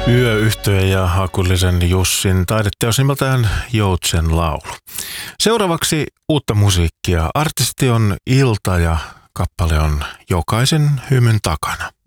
Yöyhtye ja Hakulisen Jussin taideteos nimeltään Joutsen laulu. Seuraavaksi uutta musiikkia. Artisti on Ilta ja kappale on Jokaisen hymyn takana.